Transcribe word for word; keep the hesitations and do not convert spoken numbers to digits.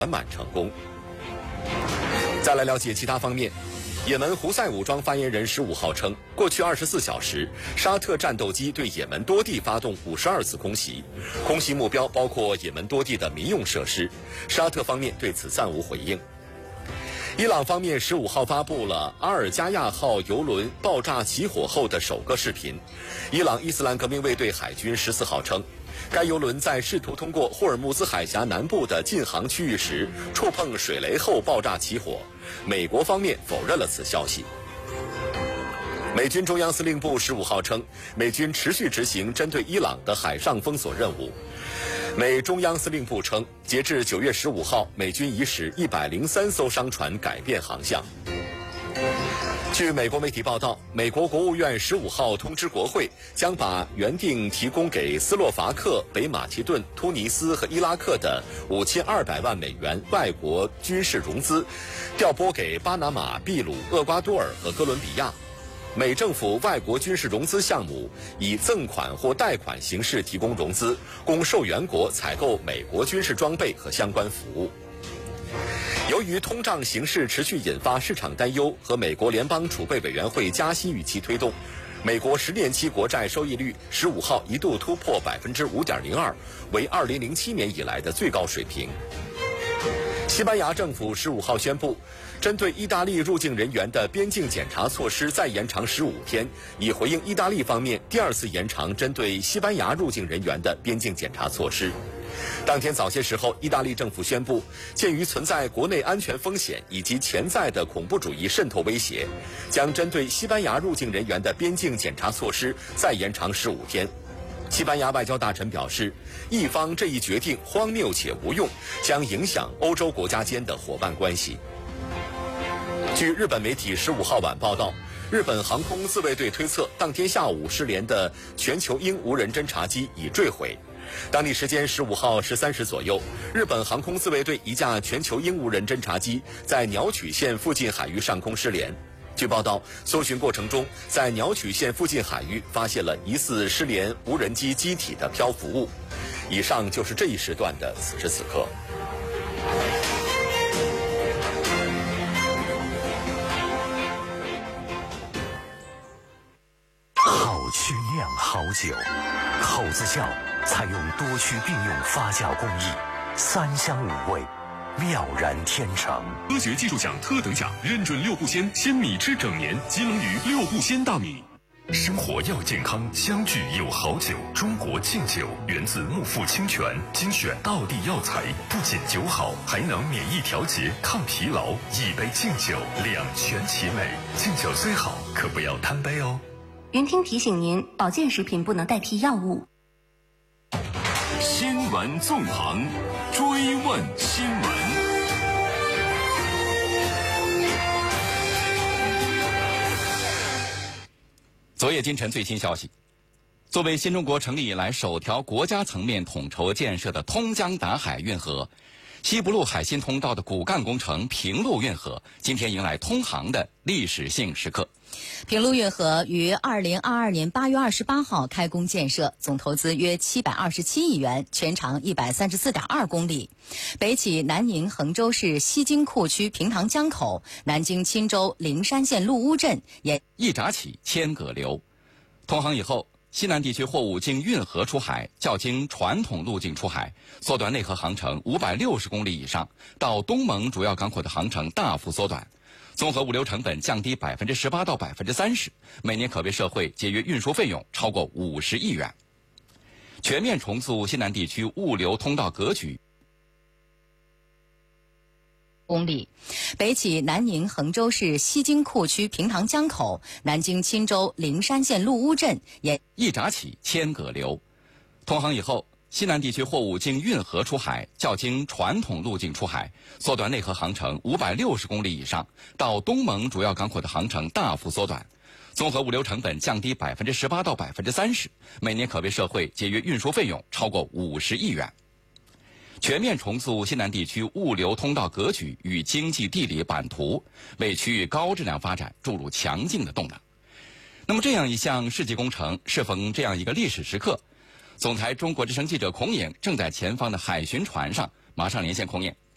圆满成功。再来了解其他方面。也门胡塞武装发言人十五号称，过去二十四小时，沙特战斗机对也门多地发动五十二次空袭，空袭目标包括也门多地的民用设施。沙特方面对此暂无回应。伊朗方面十五号发布了阿尔加亚号油轮爆炸起火后的首个视频。伊朗伊斯兰革命卫队海军十四号称，该油轮在试图通过霍尔木兹海峡南部的禁航区域时，触碰水雷后爆炸起火。美国方面否认了此消息。美军中央司令部十五号称，美军持续执行针对伊朗的海上封锁任务。美中央司令部称，截至九月十五号，美军已使一百零三艘商船改变航向。据美国媒体报道，美国国务院十五号通知国会，将把原定提供给斯洛伐克、北马其顿、突尼斯和伊拉克的五千二百万美元外国军事融资，调拨给巴拿马、秘鲁、厄瓜多尔和哥伦比亚。美政府外国军事融资项目以赠款或贷款形式提供融资，供受援国采购美国军事装备和相关服务。由于通胀形势持续引发市场担忧和美国联邦储备委员会加息预期推动，美国十年期国债收益率十五号一度突破百分之五点零二，为二零零七年以来的最高水平。西班牙政府十五号宣布，针对意大利入境人员的边境检查措施再延长十五天，以回应意大利方面第二次延长针对西班牙入境人员的边境检查措施。当天早些时候，意大利政府宣布，鉴于存在国内安全风险以及潜在的恐怖主义渗透威胁，将针对西班牙入境人员的边境检查措施再延长十五天。西班牙外交大臣表示，意方这一决定荒谬且无用，将影响欧洲国家间的伙伴关系。据日本媒体十五号晚报道，日本航空自卫队推测，当天下午失联的全球鹰无人侦察机已坠毁。当地时间十五号十三时左右，日本航空自卫队一架全球鹰无人侦察机在鸟取县附近海域上空失联。据报道，搜寻过程中，在鸟取县附近海域发现了疑似失联无人机机体的漂浮物。以上就是这一时段的此时此刻。 好曲酿好酒，口子窖采用多区并用发酵工艺，三香五味，妙然天成。 科学技术奖特等奖认准六步鲜鲜米吃整年，吉隆鱼六步鲜大米。 生活要健康，相聚有好酒。中国敬酒源自木富清泉，精选道地药材，不仅酒好，还能免疫调节、抗疲劳。一杯敬酒，两全其美。敬酒虽好，可不要贪杯哦。 云听提醒您，保健食品不能代替药物。 新闻纵横，追问新闻。 昨夜今晨最新消息，作为新中国成立以来首条国家层面统筹建设的通江达海运河，西部陆海新通道的骨干工程平陆运河今天迎来通航的历史性时刻。 平陆运河于二零二二年八月二十八号开工建设，总投资约七百二十七亿元，全长一百三十四点二公里。北起南宁衡州市西京库区平塘江口，南经钦州灵山县陆屋镇，沿一闸起千舸流。通航以后，西南地区货物经运河出海，较经传统路径出海，缩短内河航程五百六十公里以上，到东盟主要港口的航程大幅缩短。综合物流成本降低百分之十八到百分之三十，每年可为社会节约运输费用超过五十亿元。全面重塑西南地区物流通道格局。 公里，北起南宁衡州市西京库区平塘江口，南经钦州灵山县陆屋镇，沿一闸起千舸流。通航以后，西南地区货物经运河出海，较经传统路径出海，缩短内河航程五百六十公里以上，到东盟主要港口的航程大幅缩短。综合物流成本降低百分之十八到百分之三十，每年可为社会节约运输费用超过五十亿元。全面重塑西南地区物流通道格局与经济地理版图，为区域高质量发展注入强劲的动能。那么，这样一项世纪工程，适逢这样一个历史时刻，总台中国之声记者孔颖正在前方的海巡船上，马上连线孔颖。